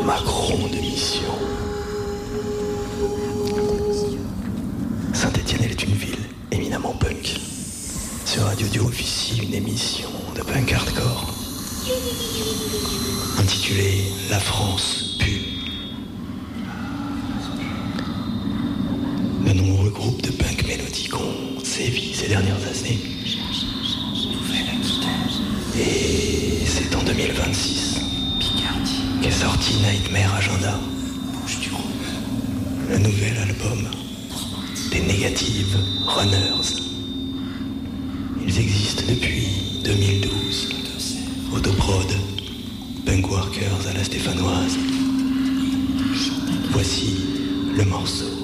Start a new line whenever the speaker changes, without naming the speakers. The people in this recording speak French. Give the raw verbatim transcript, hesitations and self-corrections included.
Macron de mission. Saint-Étienne est une ville éminemment punk. Sur Radio Dio officie une émission de punk hardcore intitulée La France pue. De nombreux groupes de punk mélodiques ont sévi ces dernières années. Et c'est en deux mille vingt-six qu'est sorti Nightmare Agenda, le nouvel album des Negative Runners. Ils existent depuis deux mille douze. Autoprod, punk workers à la stéphanoise. Voici le morceau